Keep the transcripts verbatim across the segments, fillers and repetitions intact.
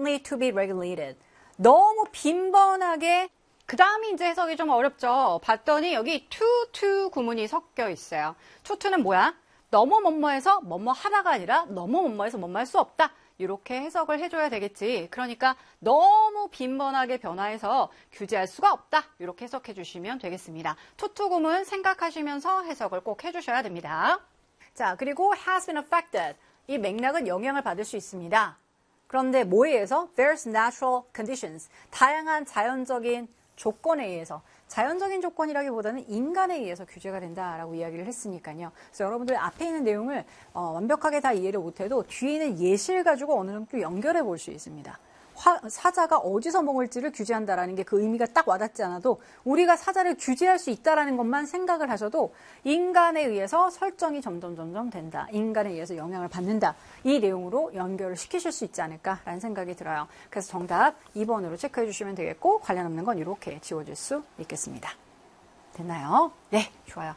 frequently to be regulated. 너무 빈번하게. 그 다음이 이제 해석이 좀 어렵죠. 봤더니 여기 to, to 구문이 섞여 있어요. to, to는 뭐야? 너무 뭐뭐해서 뭐뭐 하다가 아니라 너무 뭐뭐해서 뭐뭐 할 수 없다. 이렇게 해석을 해줘야 되겠지. 그러니까 너무 빈번하게 변화해서 규제할 수가 없다. 이렇게 해석해 주시면 되겠습니다. to, to 구문 생각하시면서 해석을 꼭 해주셔야 됩니다. 자, 그리고 has been affected. 이 맥락은 영향을 받을 수 있습니다. 그런데 뭐에 의해서? Various natural conditions. 다양한 자연적인 조건에 의해서. 자연적인 조건이라기보다는 인간에 의해서 규제가 된다라고 이야기를 했으니까요. 그래서 여러분들 앞에 있는 내용을 어, 완벽하게 다 이해를 못해도 뒤에 있는 예시를 가지고 어느 정도 연결해 볼 수 있습니다. 화, 사자가 어디서 먹을지를 규제한다라는 게 그 의미가 딱 와닿지 않아도 우리가 사자를 규제할 수 있다라는 것만 생각을 하셔도 인간에 의해서 설정이 점점 점점 된다. 인간에 의해서 영향을 받는다. 이 내용으로 연결을 시키실 수 있지 않을까라는 생각이 들어요. 그래서 정답 이 번으로 체크해 주시면 되겠고 관련 없는 건 이렇게 지워질 수 있겠습니다. 됐나요? 네, 좋아요.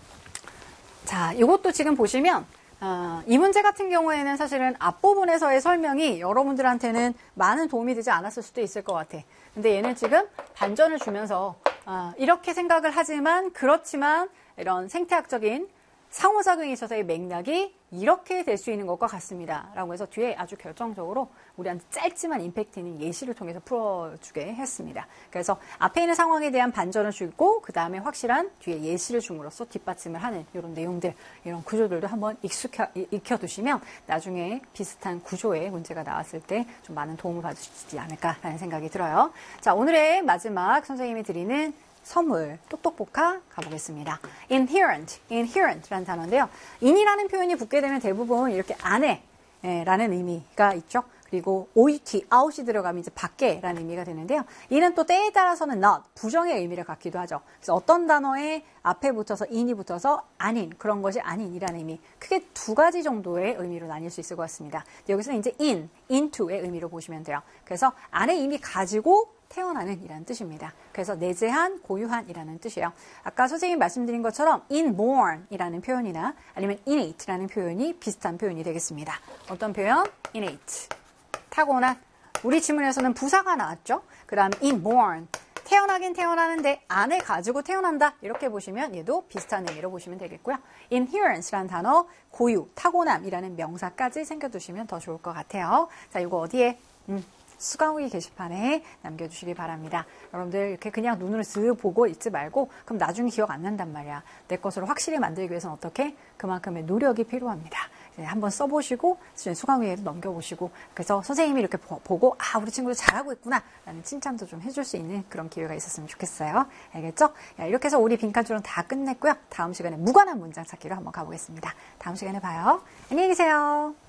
자, 이것도 지금 보시면 어, 이 문제 같은 경우에는 사실은 앞부분에서의 설명이 여러분들한테는 많은 도움이 되지 않았을 수도 있을 것 같아. 근데 얘는 지금 반전을 주면서 어, 이렇게 생각을 하지만 그렇지만 이런 생태학적인 상호작용에 있어서의 맥락이 이렇게 될 수 있는 것과 같습니다. 라고 해서 뒤에 아주 결정적으로 우리한테 짧지만 임팩트 있는 예시를 통해서 풀어주게 했습니다. 그래서 앞에 있는 상황에 대한 반전을 주고 그 다음에 확실한 뒤에 예시를 줌으로써 뒷받침을 하는 이런 내용들, 이런 구조들도 한번 익숙해, 익혀두시면 나중에 비슷한 구조의 문제가 나왔을 때 좀 많은 도움을 받을 수 있지 않을까라는 생각이 들어요. 자, 오늘의 마지막 선생님이 드리는 선물, 똑똑복화 가보겠습니다. inherent, inherent라는 단어인데요. in이라는 표현이 붙게 되면 대부분 이렇게 안에 라는 의미가 있죠. 그리고 out, out이 들어가면 이제 밖에라는 의미가 되는데요. 이는 또 때에 따라서는 not, 부정의 의미를 갖기도 하죠. 그래서 어떤 단어에 앞에 붙어서 in이 붙어서 아닌, 그런 것이 아닌이라는 의미. 크게 두 가지 정도의 의미로 나뉠 수 있을 것 같습니다. 여기서 이제 in, into의 의미로 보시면 돼요. 그래서 안에 이미 가지고 태어나는 이라는 뜻입니다. 그래서 내재한, 고유한 이라는 뜻이에요. 아까 선생님이 말씀드린 것처럼 inborn 이라는 표현이나 아니면 innate 라는 표현이 비슷한 표현이 되겠습니다. 어떤 표현? innate. 타고난. 우리 지문에서는 부사가 나왔죠. 그 다음 inborn. 태어나긴 태어나는데 안에 가지고 태어난다. 이렇게 보시면 얘도 비슷한 의미로 보시면 되겠고요. inherence라는 단어, 고유, 타고남이라는 명사까지 생겨두시면 더 좋을 것 같아요. 자, 이거 어디에? 음. 수강후기 게시판에 남겨주시기 바랍니다. 여러분들 이렇게 그냥 눈으로 쓱 보고 있지 말고 그럼 나중에 기억 안 난단 말이야. 내 것으로 확실히 만들기 위해서는 어떻게? 그만큼의 노력이 필요합니다. 한번 써보시고 수강후기에도 넘겨보시고 그래서 선생님이 이렇게 보고 아 우리 친구들 잘하고 있구나 라는 칭찬도 좀 해줄 수 있는 그런 기회가 있었으면 좋겠어요. 알겠죠? 이렇게 해서 우리 빈칸조론 다 끝냈고요. 다음 시간에 무관한 문장 찾기로 한번 가보겠습니다. 다음 시간에 봐요. 안녕히 계세요.